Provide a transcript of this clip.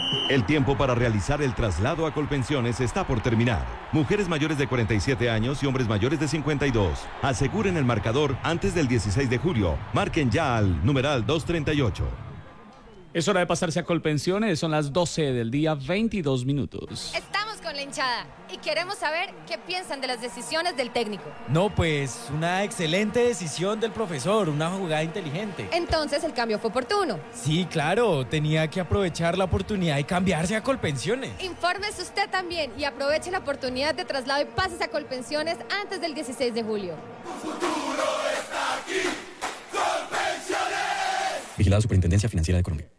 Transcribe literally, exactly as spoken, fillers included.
El tiempo para realizar el traslado a Colpensiones está por terminar. Mujeres mayores de cuarenta y siete años y hombres mayores de cincuenta y dos. Aseguren el marcador antes del dieciséis de julio. Marquen ya al numeral doscientos treinta y ocho. Es hora de pasarse a Colpensiones, son las doce del día, veintidós minutos. Estamos con la hinchada y queremos saber qué piensan de las decisiones del técnico. No, pues una excelente decisión del profesor, una jugada inteligente. Entonces el cambio fue oportuno. Sí, claro, tenía que aprovechar la oportunidad y cambiarse a Colpensiones. Infórmese usted también y aproveche la oportunidad de traslado y pases a Colpensiones antes del dieciséis de julio. Tu futuro está aquí, Colpensiones. Vigilado Superintendencia Financiera de Colombia.